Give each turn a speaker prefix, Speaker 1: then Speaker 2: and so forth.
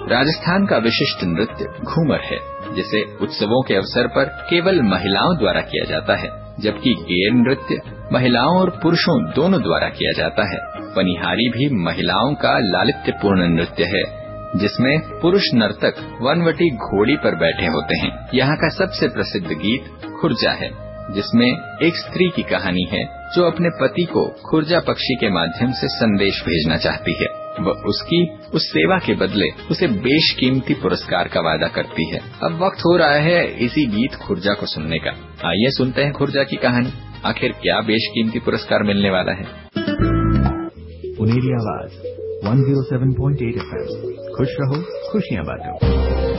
Speaker 1: राजस्थान का विशिष्ट नृत्य घूमर है, जिसे उत्सवों के अवसर पर केवल महिलाओं द्वारा किया जाता है, जबकि गेर नृत्य महिलाओं और पुरुषों दोनों द्वारा किया जाता है। पनिहारी भी महिलाओं का लालित्यपूर्ण नृत्य है, जिसमें पुरुष नर्तक वनवटी घोड़ी पर बैठे होते हैं। यहाँ का सबसे प्रसिद्ध गीत खुर्जा है, जिसमें एक स्त्री की कहानी है जो अपने पति को खुर्जा पक्षी के माध्यम से संदेश भेजना चाहती है। वह उसकी उस सेवा के बदले उसे बेशकीमती पुरस्कार का वादा करती है। अब वक्त हो रहा है इसी गीत खुर्जा को सुनने का। आइए सुनते हैं खुर्जा की कहानी। आखिर क्या बेशकीमती पुरस्कार मिलने वाला है।
Speaker 2: पुनेरी आवाज 107.8 FM। खुश रहो, खुशियां बांटो।